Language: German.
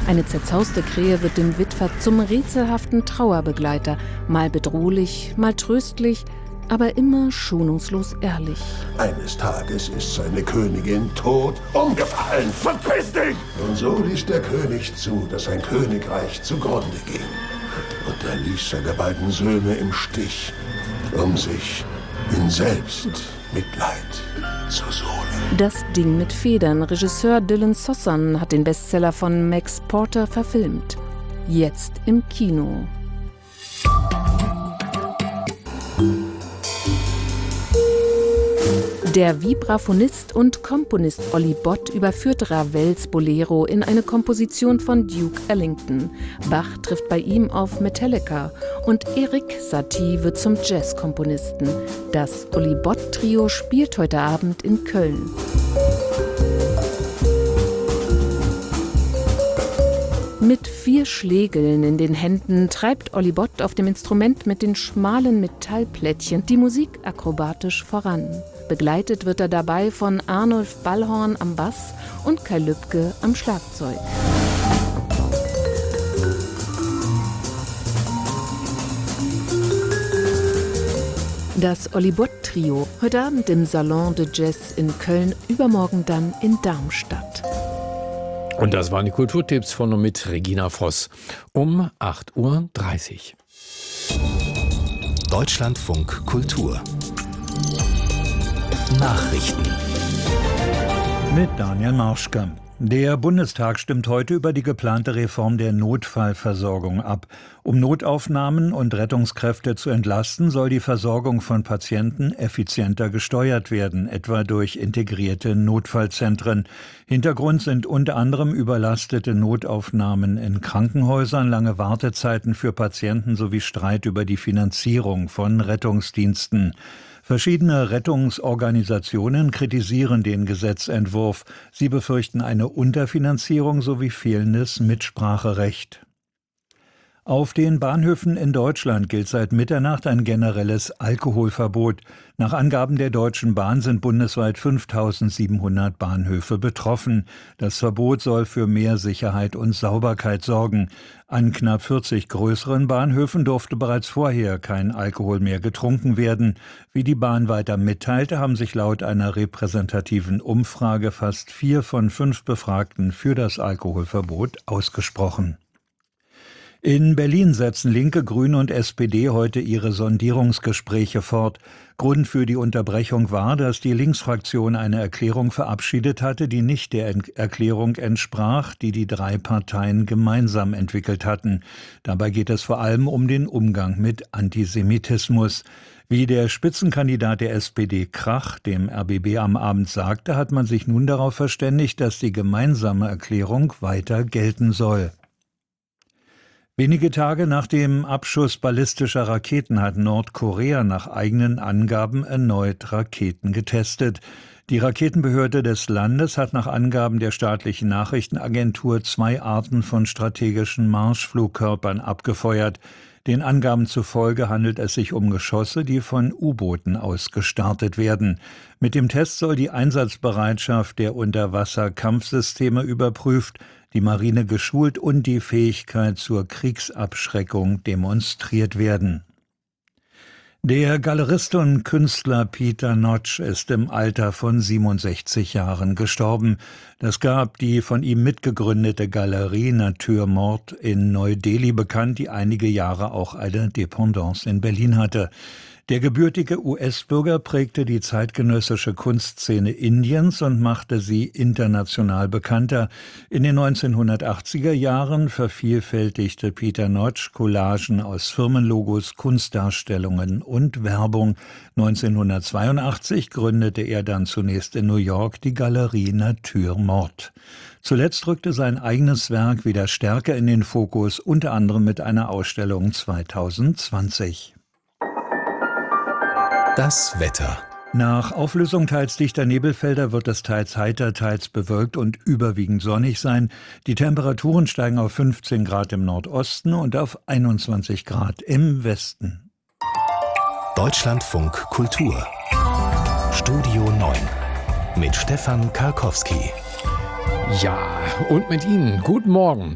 Eine zerzauste Krähe wird dem Witwer zum rätselhaften Trauerbegleiter, mal bedrohlich, mal tröstlich, aber immer schonungslos ehrlich. Eines Tages ist seine Königin tot umgefallen. Verpiss dich! Und so ließ der König zu, dass sein Königreich zugrunde ging. Und er ließ seine beiden Söhne im Stich, um sich in Selbstmitleid zu suhlen. Das Ding mit Federn. Regisseur Dylan Sossan hat den Bestseller von Max Porter verfilmt. Jetzt im Kino. Der Vibraphonist und Komponist Olly Bott überführt Ravels Bolero in eine Komposition von Duke Ellington. Bach trifft bei ihm auf Metallica und Erik Satie wird zum Jazzkomponisten. Das Olly Bott-Trio spielt heute Abend in Köln. Mit 4 Schlägeln in den Händen treibt Olly Bott auf dem Instrument mit den schmalen Metallplättchen die Musik akrobatisch voran. Begleitet wird er dabei von Arnulf Ballhorn am Bass und Kai Lübke am Schlagzeug. Das Olly Bott-Trio, heute Abend im Salon de Jazz in Köln, übermorgen dann in Darmstadt. Und das waren die Kulturtipps von und mit Regina Voss um 8:30 Uhr. Deutschlandfunk Kultur Nachrichten mit Daniel Marschke. Der Bundestag stimmt heute über die geplante Reform der Notfallversorgung ab. Um Notaufnahmen und Rettungskräfte zu entlasten, soll die Versorgung von Patienten effizienter gesteuert werden, etwa durch integrierte Notfallzentren. Hintergrund sind unter anderem überlastete Notaufnahmen in Krankenhäusern, lange Wartezeiten für Patienten sowie Streit über die Finanzierung von Rettungsdiensten. Verschiedene Rettungsorganisationen kritisieren den Gesetzentwurf. Sie befürchten eine Unterfinanzierung sowie fehlendes Mitspracherecht. Auf den Bahnhöfen in Deutschland gilt seit Mitternacht ein generelles Alkoholverbot. Nach Angaben der Deutschen Bahn sind bundesweit 5.700 Bahnhöfe betroffen. Das Verbot soll für mehr Sicherheit und Sauberkeit sorgen. An knapp 40 größeren Bahnhöfen durfte bereits vorher kein Alkohol mehr getrunken werden. Wie die Bahn weiter mitteilte, haben sich laut einer repräsentativen Umfrage fast 4 von 5 Befragten für das Alkoholverbot ausgesprochen. In Berlin setzen Linke, Grüne und SPD heute ihre Sondierungsgespräche fort. Grund für die Unterbrechung war, dass die Linksfraktion eine Erklärung verabschiedet hatte, die nicht der Erklärung entsprach, die die 3 Parteien gemeinsam entwickelt hatten. Dabei geht es vor allem um den Umgang mit Antisemitismus. Wie der Spitzenkandidat der SPD Krach dem RBB am Abend sagte, hat man sich nun darauf verständigt, dass die gemeinsame Erklärung weiter gelten soll. Wenige Tage nach dem Abschuss ballistischer Raketen hat Nordkorea nach eigenen Angaben erneut Raketen getestet. Die Raketenbehörde des Landes hat nach Angaben der staatlichen Nachrichtenagentur 2 Arten von strategischen Marschflugkörpern abgefeuert. Den Angaben zufolge handelt es sich um Geschosse, die von U-Booten aus gestartet werden. Mit dem Test soll die Einsatzbereitschaft der Unterwasserkampfsysteme überprüft, die Marine geschult und die Fähigkeit zur Kriegsabschreckung demonstriert werden. Der Galerist und Künstler Peter Notch ist im Alter von 67 Jahren gestorben. Das gab die von ihm mitgegründete Galerie Nature Morte in Neu-Delhi bekannt, die einige Jahre auch eine Dependance in Berlin hatte. Der gebürtige US-Bürger prägte die zeitgenössische Kunstszene Indiens und machte sie international bekannter. In den 1980er Jahren vervielfältigte Peter Notch Collagen aus Firmenlogos, Kunstdarstellungen und Werbung. 1982 gründete er dann zunächst in New York die Galerie Nature Morte. Zuletzt rückte sein eigenes Werk wieder stärker in den Fokus, unter anderem mit einer Ausstellung 2020. Das Wetter. Nach Auflösung teils dichter Nebelfelder wird es teils heiter, teils bewölkt und überwiegend sonnig sein. Die Temperaturen steigen auf 15 Grad im Nordosten und auf 21 Grad im Westen. Deutschlandfunk Kultur. Studio 9 mit Stefan Karkowski. Ja, und mit Ihnen guten Morgen.